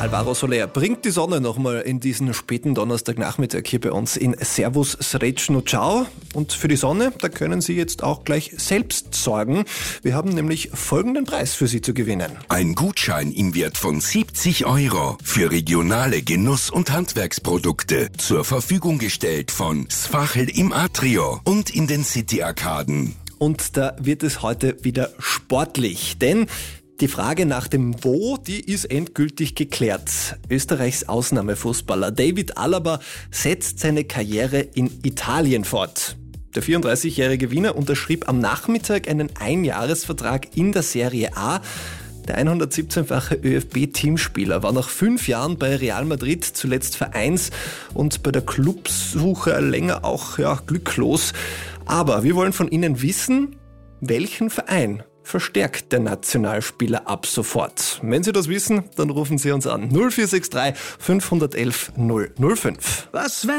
Alvaro Soler bringt die Sonne nochmal in diesen späten Donnerstagnachmittag hier bei uns in Servus Srećno Ciao. Und für die Sonne, da können Sie jetzt auch gleich selbst sorgen. Wir haben nämlich folgenden Preis für Sie zu gewinnen. Ein Gutschein im Wert von 70 € für regionale Genuss- und Handwerksprodukte. Zur Verfügung gestellt von Sfachel im Atrio und in den City-Arkaden. Und da wird es heute wieder sportlich, denn die Frage nach dem Wo, die ist endgültig geklärt. Österreichs Ausnahmefußballer David Alaba setzt seine Karriere in Italien fort. Der 34-jährige Wiener unterschrieb am Nachmittag einen Einjahresvertrag in der Serie A. Der 117-fache ÖFB-Teamspieler war nach 5 Jahren bei Real Madrid zuletzt Vereins- und bei der Clubsuche länger auch glücklos. Aber wir wollen von Ihnen wissen, welchen Verein verstärkt der Nationalspieler ab sofort? Wenn Sie das wissen, dann rufen Sie uns an 0463 511 005.